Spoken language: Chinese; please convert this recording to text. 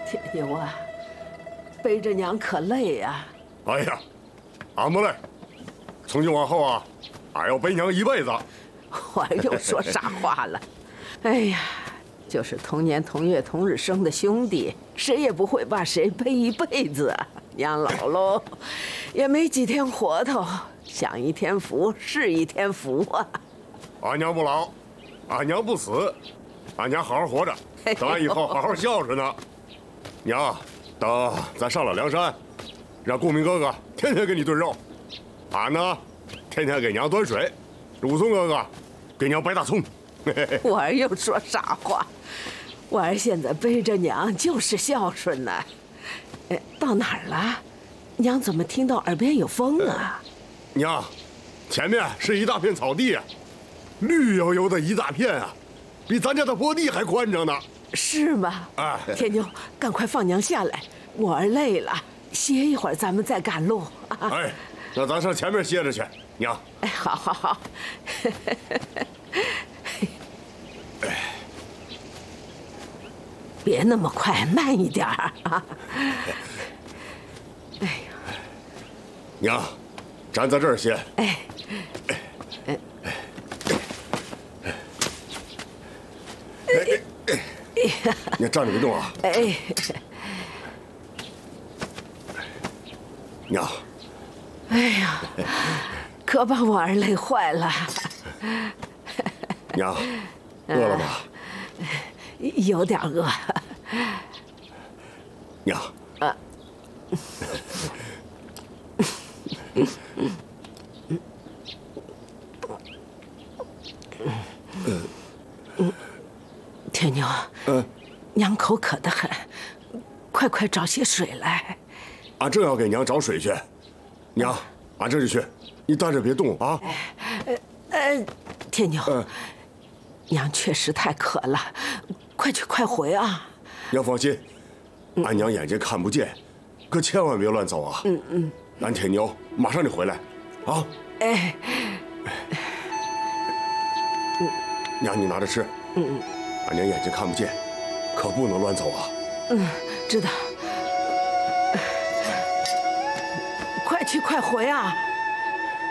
天牛啊，背着娘可累呀。 哎呀，俺不累，从今往后啊，俺要背娘一辈子。 我又说啥话了？哎呀，就是同年同月同日生的兄弟，谁也不会把谁背一辈子啊。娘老喽，也没几天活头，享一天福是一天福啊。 俺娘不老，俺娘不死，俺娘好好活着，等俺以后好好孝顺呢。娘，等咱上了梁山，让顾明哥哥天天给你炖肉，俺呢，天天给娘端水，武松哥哥给娘掰大葱。 我儿又说啥话？我儿现在背着娘就是孝顺呢。到哪儿了？娘怎么听到耳边有风啊？ 娘，前面是一大片草地，绿油油的一大片啊，比咱家的坡地还宽敞呢。 是吗？ 哎， 天妞，赶快放娘下来，我儿累了，歇一会儿，咱们再赶路。 哎，那咱上前面歇着去，娘。 哎，好好好。别那么快，慢一点儿啊！哎呀， 娘，咱在这儿歇。 哎， 你站着别动啊！ 哎， 娘， 哎呀，可把我儿累坏了。 娘，饿了吗？ 有点饿。 娘， 天妞，娘口渴得很，快找些水来。 俺正要给娘找水去，娘，俺这就去，你待着别动啊。 天妞，娘确实太渴了，快去快回啊！ 娘放心，俺娘眼睛看不见，可千万别乱走啊。俺铁牛马上就回来，啊。 哎， 娘，你拿着吃。俺娘眼睛看不见，可不能乱走啊。 知道。快去快回啊！